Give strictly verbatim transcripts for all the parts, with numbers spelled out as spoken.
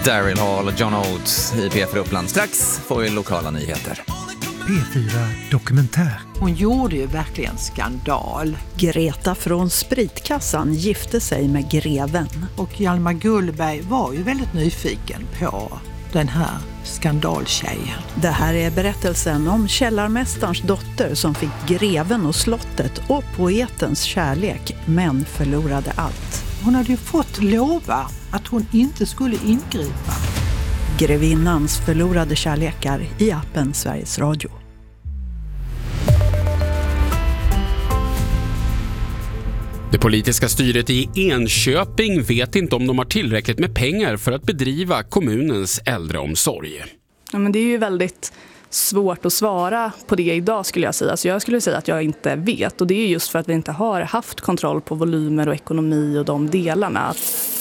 Daryl Hall och John Oates i P fyra Uppland. Strax får vi lokala nyheter. P fyra Dokumentär. Hon gjorde ju verkligen skandal. Greta från Spritkassan gifte sig med greven. Och Hjalmar Gullberg var ju väldigt nyfiken på den här skandaltjejen. Det här är berättelsen om källarmästarens dotter som fick greven och slottet och poetens kärlek, men förlorade allt. Hon hade ju fått lova att hon inte skulle ingripa. Grevinnans förlorade kärlekar i appen Sveriges Radio. Det politiska styret i Enköping vet inte om de har tillräckligt med pengar för att bedriva kommunens äldreomsorg. Ja, men det är ju väldigt svårt att svara på det idag, skulle jag säga. Så jag skulle säga att jag inte vet. Och det är just för att vi inte har haft kontroll på volymer och ekonomi och de delarna.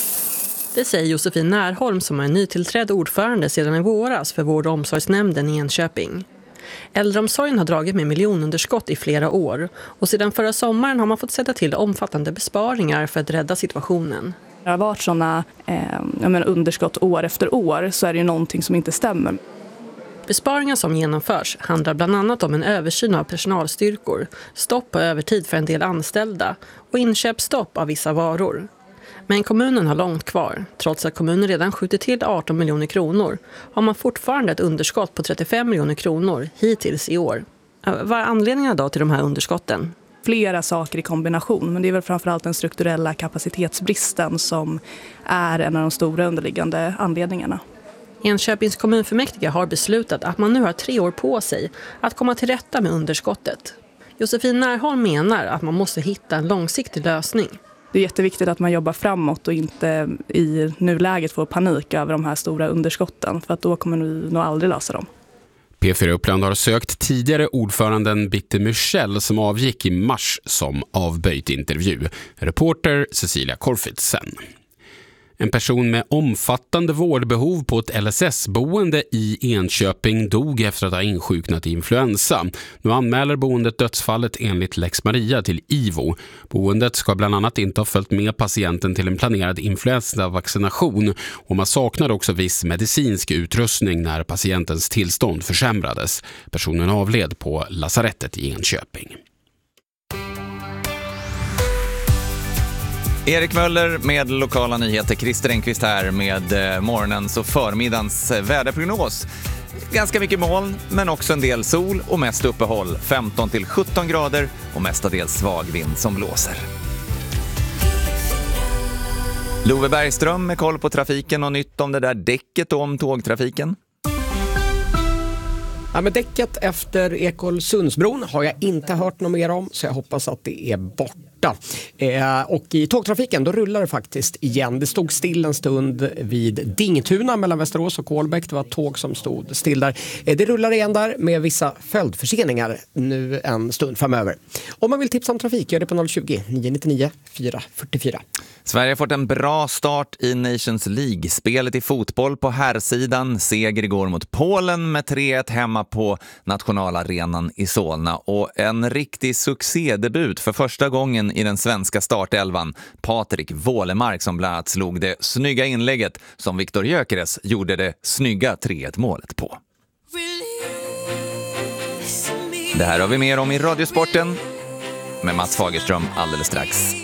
Det säger Josefin Närholm som är nytillträdd ordförande sedan i våras för vård- och omsorgsnämnden i Enköping. Äldreomsorgen har dragit med miljonunderskott i flera år och sedan förra sommaren har man fått sätta till omfattande besparingar för att rädda situationen. Det har varit sådana eh, jag menar, underskott år efter år, så är det ju någonting som inte stämmer. Besparingar som genomförs handlar bland annat om en översyn av personalstyrkor, stopp på övertid för en del anställda och inköpsstopp av vissa varor. Men kommunen har långt kvar. Trots att kommunen redan skjutit till arton miljoner kronor har man fortfarande ett underskott på trettiofem miljoner kronor hittills i år. Vad är anledningen då till de här underskotten? Flera saker i kombination, men det är väl framförallt den strukturella kapacitetsbristen som är en av de stora underliggande anledningarna. Enköpings kommunfullmäktige har beslutat att man nu har tre år på sig att komma till rätta med underskottet. Josefin Närholm menar att man måste hitta en långsiktig lösning. Det är jätteviktigt att man jobbar framåt och inte i nuläget får panik över de här stora underskotten, för att då kommer vi nog aldrig lösa dem. P fyra Uppland har sökt tidigare ordföranden Bitte Michel som avgick i mars som avböjt intervju. Reporter Cecilia Korfitsen. En person med omfattande vårdbehov på ett L S S-boende i Enköping dog efter att ha insjuknat i influensa. Nu anmäler boendet dödsfallet enligt Lex Maria till I V O. Boendet ska bland annat inte ha följt med patienten till en planerad influensavaccination och man saknar också viss medicinsk utrustning när patientens tillstånd försämrades. Personen avled på lasarettet i Enköping. Erik Möller med lokala nyheter, Christer Enqvist här med morgonens och förmiddagens väderprognos. Ganska mycket moln, men också en del sol och mest uppehåll. femton till sjutton grader och mestadels svag vind som blåser. Love Bergström med koll på trafiken och nytt om det där däcket och om tågtrafiken. Ja, men däcket efter Ekolsundsbron har jag inte hört något mer om, så jag hoppas att det är borta. Eh, och i tågtrafiken då rullar det faktiskt igen. Det stod still en stund vid Dingtuna mellan Västerås och Kolbäck. Det var ett tåg som stod still där. Eh, det rullar igen där med vissa följdförseningar nu en stund framöver. Om man vill tipsa om trafik, gör det på noll tjugo, nio nio nio, fyra fyra fyra. Sverige har fått en bra start i Nations League. Spelet i fotboll på herrsidan. Seger igår mot Polen med tre ett hemma på nationalarenan i Solna. Och en riktig succédebut för första gången i den svenska startelvan. Patrik Wålemark som bland annat slog det snygga inlägget som Viktor Gyökeres gjorde det snygga tre ett målet på. Det här har vi mer om i Radiosporten med Mats Fagerström alldeles strax.